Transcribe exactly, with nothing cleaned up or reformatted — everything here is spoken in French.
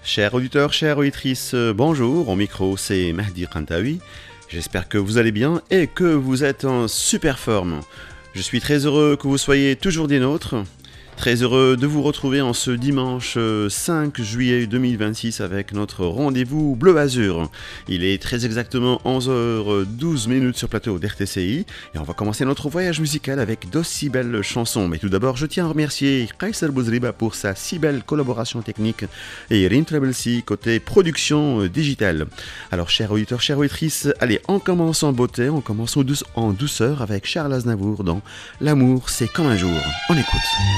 Chers auditeurs, chères auditrices, euh, bonjour, au micro c'est Mahdi Kantaoui. J'espère que vous allez bien et que vous êtes en super forme. Je suis très heureux que vous soyez toujours des nôtres. Très heureux de vous retrouver en ce dimanche cinq juillet deux mille vingt-six avec notre rendez-vous Bleu Azur. Il est très exactement onze heures douze minutes sur plateau d'R T C I et on va commencer notre voyage musical avec d'aussi belles chansons. Mais tout d'abord, je tiens à remercier Kaiser Bouzriba pour sa si belle collaboration technique et Rin Trebelsi côté production digitale. Alors, chers auditeurs, chères auditrices, allez, on commence en beauté, on commence en douceur avec Charles Aznavour dans L'amour, c'est comme un jour. On écoute.